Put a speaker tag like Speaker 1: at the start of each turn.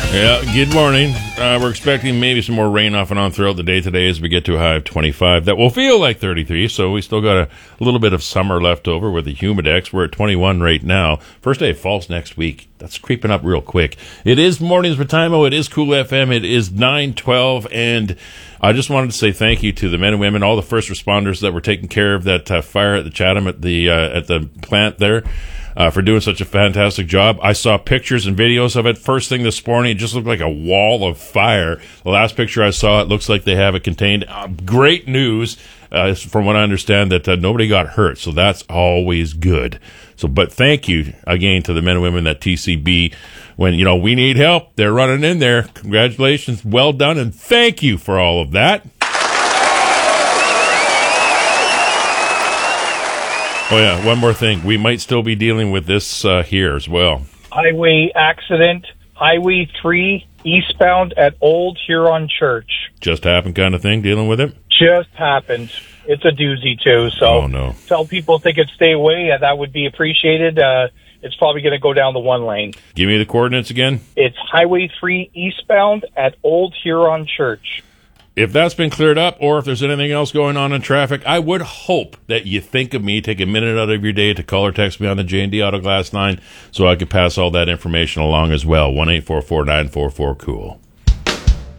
Speaker 1: Yeah, good morning. We're expecting maybe some more rain off and on throughout the day today as we get to a high of 25. That will feel like 33, so we still got a little bit of summer left over with the Humidex. We're at 21 right now. First day of fall's next week. That's creeping up real quick. It is Mornings with Timo. It is Cool FM. It is 9:12, and I just wanted to say thank you to the men and women, all the first responders that were taking care of that fire at the Chatham at the plant there. For doing such a fantastic job. I saw pictures and videos of it first thing this morning. It just looked like a wall of fire. The last picture I saw, it looks like they have it contained. Great news, from what I understand, that nobody got hurt. So that's always good. But thank you again to the men and women at TCB. When, we need help, they're running in there. Congratulations. Well done. And thank you for all of that. Oh, yeah, one more thing. We might still be dealing with this here as well.
Speaker 2: Highway accident, Highway 3, eastbound at Old Huron Church.
Speaker 1: Just happened kind of thing, dealing with it?
Speaker 2: Just happened. It's a doozy, too. So
Speaker 1: oh, no.
Speaker 2: Tell people if they could stay away. That would be appreciated. It's probably going to go down the one lane.
Speaker 1: Give me the coordinates again.
Speaker 2: It's Highway 3, eastbound at Old Huron Church.
Speaker 1: If that's been cleared up, or if there's anything else going on in traffic, I would hope that you think of me, take a minute out of your day to call or text me on the J&D Auto Glass line so I could pass all that information along as well. 1-844-944-COOL.